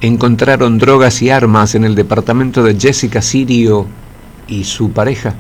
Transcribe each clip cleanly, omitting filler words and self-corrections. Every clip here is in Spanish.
encontraron drogas y armas en el departamento de Jessica Sirio y su pareja.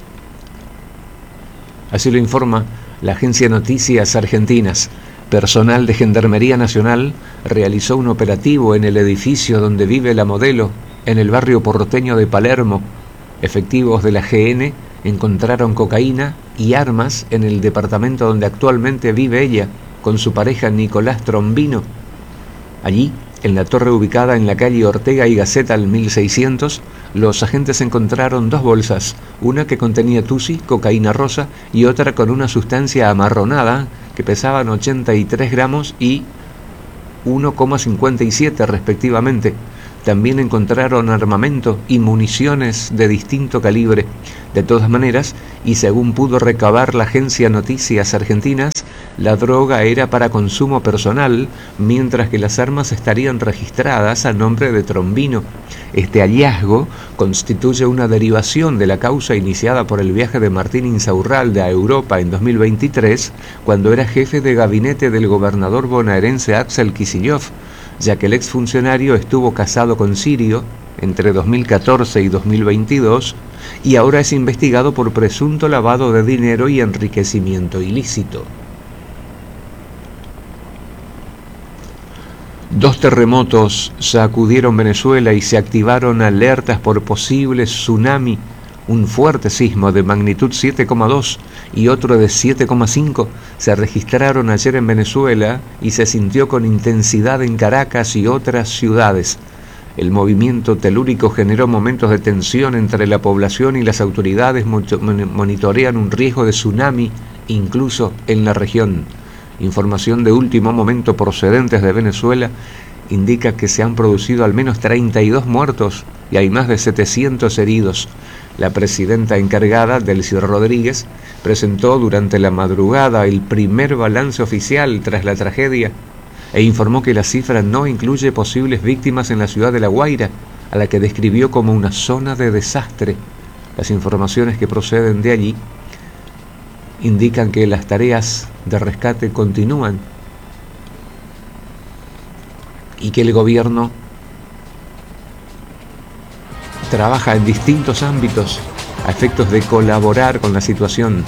Así lo informa la agencia Noticias Argentinas. Personal de Gendarmería Nacional realizó un operativo en el edificio donde vive la modelo, en el barrio porteño de Palermo. Efectivos de la GN encontraron cocaína y armas en el departamento donde actualmente vive ella, con su pareja Nicolás Trombino. Allí, en la torre ubicada en la calle Ortega y Gasset al 1600, los agentes encontraron 2 bolsas, una que contenía tusi, cocaína rosa, y otra con una sustancia amarronada que pesaban 83 gramos y 1,57 respectivamente. También encontraron armamento y municiones de distinto calibre. De todas maneras, y según pudo recabar la agencia Noticias Argentinas, la droga era para consumo personal, mientras que las armas estarían registradas a nombre de Trombino. Este hallazgo constituye una derivación de la causa iniciada por el viaje de Martín Insaurralde a Europa en 2023, cuando era jefe de gabinete del gobernador bonaerense Axel Kicillof, ya que el exfuncionario estuvo casado con Sirio entre 2014 y 2022 y ahora es investigado por presunto lavado de dinero y enriquecimiento ilícito. 2 terremotos sacudieron Venezuela y se activaron alertas por posible tsunami. Un fuerte sismo de magnitud 7,2 y otro de 7,5 se registraron ayer en Venezuela y se sintió con intensidad en Caracas y otras ciudades. El movimiento telúrico generó momentos de tensión entre la población y las autoridades monitorean un riesgo de tsunami incluso en la región. Información de último momento procedentes de Venezuela indica que se han producido al menos 32 muertos y hay más de 700 heridos. La presidenta encargada, Delcy Rodríguez, presentó durante la madrugada el primer balance oficial tras la tragedia e informó que la cifra no incluye posibles víctimas en la ciudad de La Guaira, a la que describió como una zona de desastre. Las informaciones que proceden de allí indican que las tareas de rescate continúan y que el gobierno trabaja en distintos ámbitos a efectos de colaborar con la situación.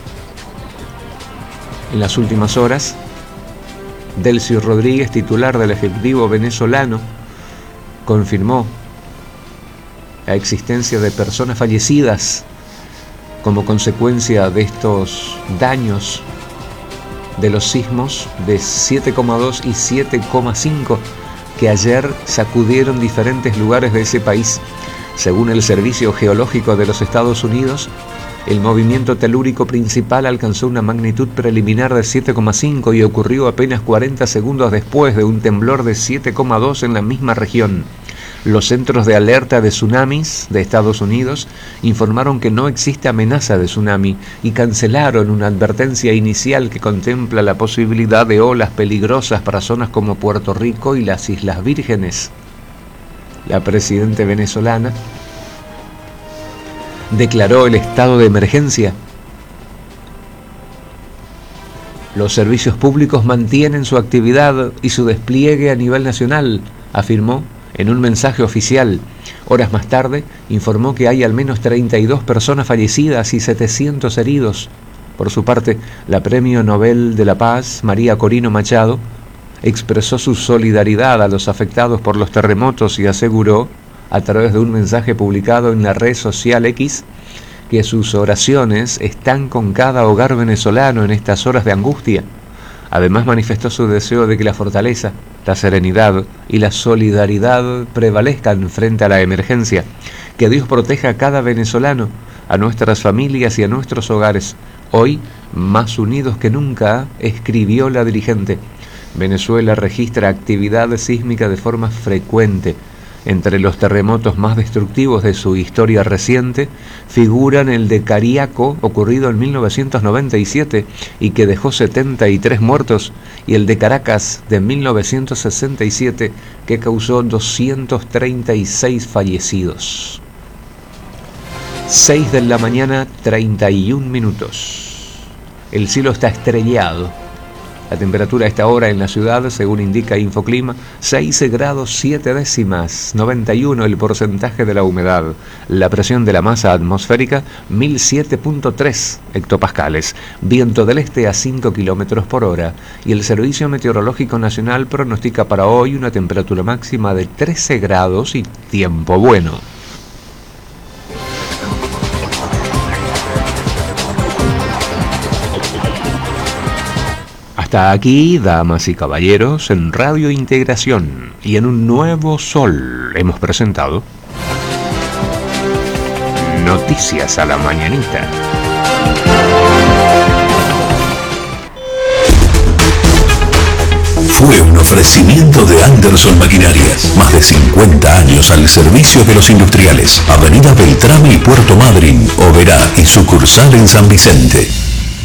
En las últimas horas, Delcy Rodríguez, titular del Ejecutivo venezolano, confirmó la existencia de personas fallecidas como consecuencia de estos daños de los sismos de 7,2 y 7,5 que ayer sacudieron diferentes lugares de ese país. Según el Servicio Geológico de los Estados Unidos, el movimiento telúrico principal alcanzó una magnitud preliminar de 7,5 y ocurrió apenas 40 segundos después de un temblor de 7,2 en la misma región. Los centros de alerta de tsunamis de Estados Unidos informaron que no existe amenaza de tsunami y cancelaron una advertencia inicial que contempla la posibilidad de olas peligrosas para zonas como Puerto Rico y las Islas Vírgenes. La presidenta venezolana declaró el estado de emergencia. Los servicios públicos mantienen su actividad y su despliegue a nivel nacional, afirmó en un mensaje oficial. Horas más tarde, informó que hay al menos 32 personas fallecidas y 700 heridos. Por su parte, la Premio Nobel de la Paz, María Corina Machado, expresó su solidaridad a los afectados por los terremotos y aseguró, a través de un mensaje publicado en la red social X, que sus oraciones están con cada hogar venezolano en estas horas de angustia. Además manifestó su deseo de que la fortaleza, la serenidad y la solidaridad prevalezcan frente a la emergencia. Que Dios proteja a cada venezolano, a nuestras familias y a nuestros hogares. Hoy, más unidos que nunca, escribió la dirigente. Venezuela registra actividad sísmica de forma frecuente. Entre los terremotos más destructivos de su historia reciente figuran el de Cariaco, ocurrido en 1997 y que dejó 73 muertos, y el de Caracas de 1967 que causó 236 fallecidos. 6 de la mañana, 31 minutos. El cielo está estrellado. La temperatura a esta hora en la ciudad, según indica Infoclima, 6 grados 7 décimas, 91 el porcentaje de la humedad. La presión de la masa atmosférica, 1007.3 hectopascales. Viento del este a 5 kilómetros por hora. Y el Servicio Meteorológico Nacional pronostica para hoy una temperatura máxima de 13 grados y tiempo bueno. Hasta aquí, damas y caballeros, en Radio Integración y en un nuevo sol hemos presentado Noticias a la Mañanita. Fue un ofrecimiento de Anderson Maquinarias. Más de 50 años al servicio de los industriales. Avenida Beltrame y Puerto Madryn, Oberá y sucursal en San Vicente.